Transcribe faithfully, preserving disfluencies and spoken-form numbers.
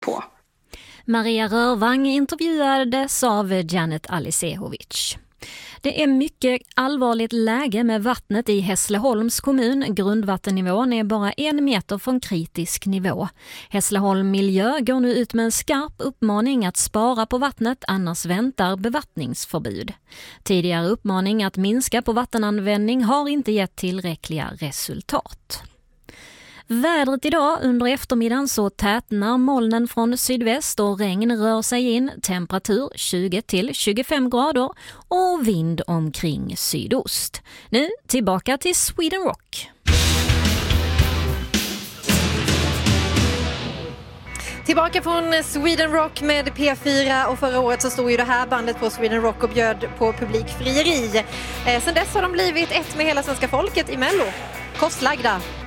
på. Maria Rörvang intervjuades av Janet Alisehovic. Det är mycket allvarligt läge med vattnet i Hässleholms kommun. Grundvattennivån är bara en meter från kritisk nivå. Hässleholm Miljö går nu ut med en skarp uppmaning att spara på vattnet, annars väntar bevattningsförbud. Tidigare uppmaning att minska på vattenanvändning har inte gett tillräckliga resultat. Vädret idag under eftermiddagen så tätnar molnen från sydväst och regn rör sig in, temperatur tjugo till tjugofem grader och vind omkring sydost. Nu tillbaka till Sweden Rock. Tillbaka från Sweden Rock med P fyra, och förra året så stod ju det här bandet på Sweden Rock och bjöd på publikfrieri. Eh, sen dess har de blivit ett med hela svenska folket i Mello. Kostlagda.